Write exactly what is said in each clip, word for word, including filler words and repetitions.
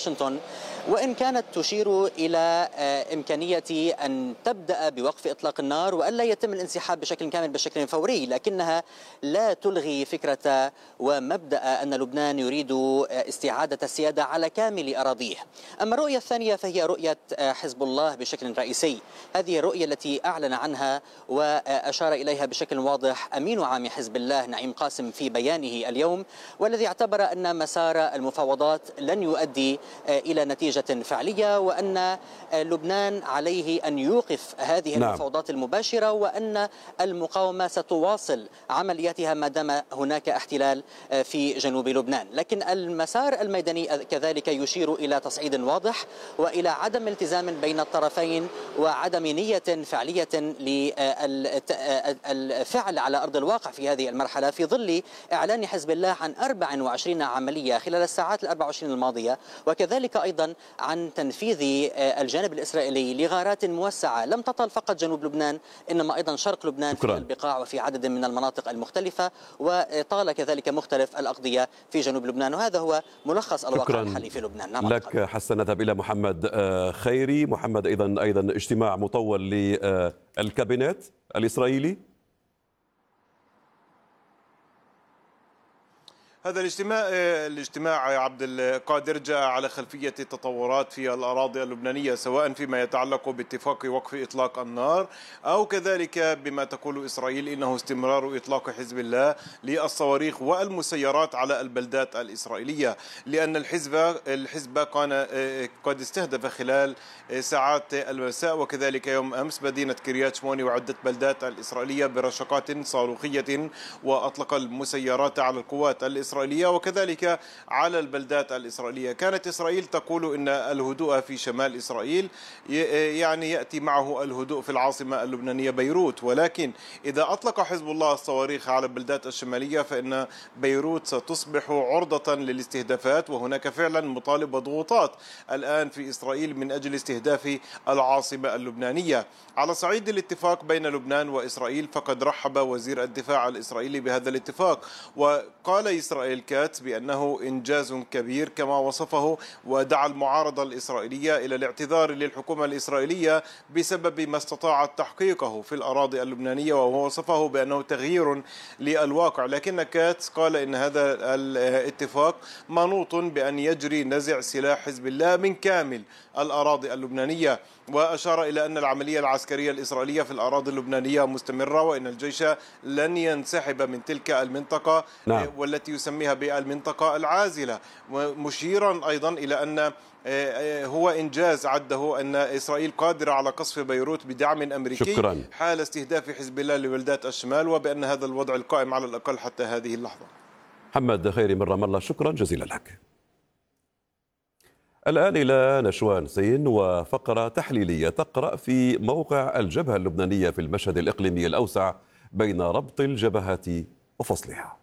واشنطن، وإن كانت تشير إلى إمكانية أن تبدأ بوقف إطلاق النار وألا يتم الانسحاب بشكل كامل بشكل فوري، لكنها لا تلغي فكرة ومبدأ أن لبنان يريد استعادة السيادة على كامل أراضيه. أما الرؤية الثانية فهي رؤية حزب الله بشكل رئيسي. هذه الرؤية التي أعلن عنها وأشار إليها بشكل واضح أمين عام حزب الله نعيم قاسم في بيانه اليوم، والذي اعتبر أن مسار المفاوضات لن يؤدي إلى نتيجة فعلية، وأن لبنان عليه أن يوقف هذه نعم. المفاوضات المباشرة، وأن المقاومة ستواصل عملياتها ما دام هناك احتلال في جنوب لبنان. لكن المسار الميداني كذلك يشير إلى تصعيد واضح وإلى عدم التزام بين الطرفين وعدم نية فعلية للفعل على أرض الواقع في هذه المرحلة، في ظل إعلان حزب الله عن أربع وعشرين عملية خلال الساعات الأربع وعشرين الماضية، وكذلك أيضا عن تنفيذ الجانب الإسرائيلي لغارات موسعة لم تطل فقط جنوب لبنان إنما أيضا شرق لبنان شكرا. في البقاع وفي عدد من المناطق المختلفة، وطال كذلك مختلف الأقضية في جنوب لبنان. وهذا هو ملخص الواقع الحالي في لبنان. نعم لك حسن. نذهب إلى محمد خيري. محمد، أيضا أيضا اجتماع مطول للكابينت الإسرائيلي. هذا الاجتماع الاجتماع يا عبد القادر جاء على خلفية التطورات في الأراضي اللبنانية، سواء فيما يتعلق باتفاق وقف إطلاق النار أو كذلك بما تقول إسرائيل إنه استمرار إطلاق حزب الله للصواريخ والمسيرات على البلدات الإسرائيلية، لأن الحزب الحزب كان قد استهدف خلال ساعات المساء وكذلك يوم أمس مدينة كريات شموني وعدة بلدات الإسرائيلية برشقات صاروخية، وأطلق المسيرات على القوات الإسرائيلية الإسرائيلية وكذلك على البلدات الإسرائيلية. كانت إسرائيل تقول إن الهدوء في شمال إسرائيل يعني يأتي معه الهدوء في العاصمة اللبنانية بيروت، ولكن إذا أطلق حزب الله الصواريخ على البلدات الشمالية فإن بيروت ستصبح عرضة للاستهدافات، وهناك فعلا مطالبة ضغوطات الآن في إسرائيل من أجل استهداف العاصمة اللبنانية. على صعيد الاتفاق بين لبنان وإسرائيل فقد رحب وزير الدفاع الإسرائيلي بهذا الاتفاق، وقال إسرائيل كاتس بأنه إنجاز كبير كما وصفه، ودعا المعارضة الإسرائيلية إلى الاعتذار للحكومة الإسرائيلية بسبب ما استطاعت تحقيقه في الأراضي اللبنانية، وهو وصفه بأنه تغيير للواقع. لكن كاتس قال إن هذا الاتفاق منوط بأن يجري نزع سلاح حزب الله من كامل الأراضي اللبنانية، وأشار إلى أن العملية العسكرية الإسرائيلية في الأراضي اللبنانية مستمرة وأن الجيش لن ينسحب من تلك المنطقة. نعم. والتي يسميها بالمنطقة العازلة، مشيرا أيضا إلى أن هو إنجاز عده أن إسرائيل قادرة على قصف بيروت بدعم أمريكي شكرا. حال استهداف حزب الله لبلدات الشمال، وبأن هذا الوضع القائم على الأقل حتى هذه اللحظة. محمد خيري من رام الله، شكرا جزيلا لك. الآن إلى نشوان زين وفقرة تحليلية تقرأ في موقع الجبهة اللبنانية في المشهد الإقليمي الأوسع بين ربط الجبهات وفصلها.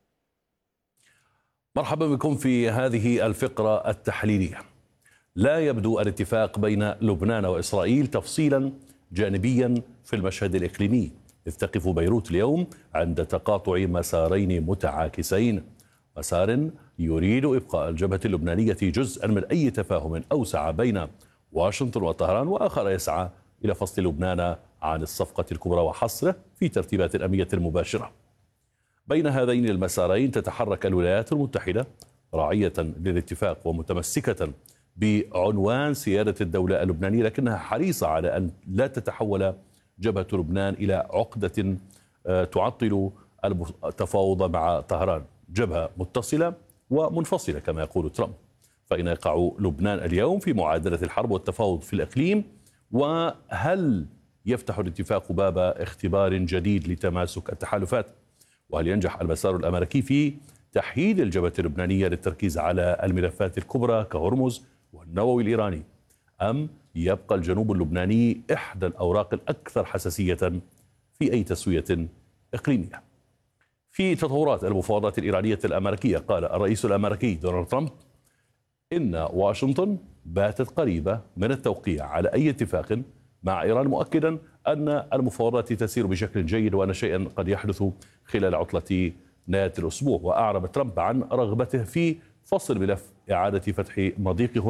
مرحبا بكم في هذه الفقرة التحليلية. لا يبدو الاتفاق بين لبنان وإسرائيل تفصيلا جانبيا في المشهد الإقليمي، إذ تقف بيروت اليوم عند تقاطع مسارين متعاكسين، مسار يريد إبقاء الجبهة اللبنانية جزءا من أي تفاهم أوسع بين واشنطن وطهران، وآخر يسعى إلى فصل لبنان عن الصفقة الكبرى وحصره في ترتيبات الأمنية المباشرة. بين هذين المسارين تتحرك الولايات المتحدة راعية للاتفاق ومتمسكة بعنوان سيادة الدولة اللبنانية، لكنها حريصة على أن لا تتحول جبهة لبنان إلى عقدة تعطل التفاوض مع طهران، جبهة متصلة ومنفصلة كما يقول ترامب. فإن يقع لبنان اليوم في معادلة الحرب والتفاوض في الإقليم، وهل يفتح الاتفاق باب اختبار جديد لتماسك التحالفات؟ وهل ينجح المسار الأمريكي في تحييد الجبهة اللبنانية للتركيز على الملفات الكبرى كهرمز والنووي الإيراني، أم يبقى الجنوب اللبناني إحدى الأوراق الأكثر حساسية في أي تسوية إقليمية؟ في تطورات المفاوضات الإيرانية الأمريكية، قال الرئيس الأمريكي دونالد ترامب إن واشنطن باتت قريبة من التوقيع على أي اتفاق مع إيران، مؤكدا أن المفاوضات تسير بشكل جيد وأن شيئا قد يحدث خلال عطلة نهاية الأسبوع. وأعرب ترامب عن رغبته في فصل ملف إعادة فتح مضيق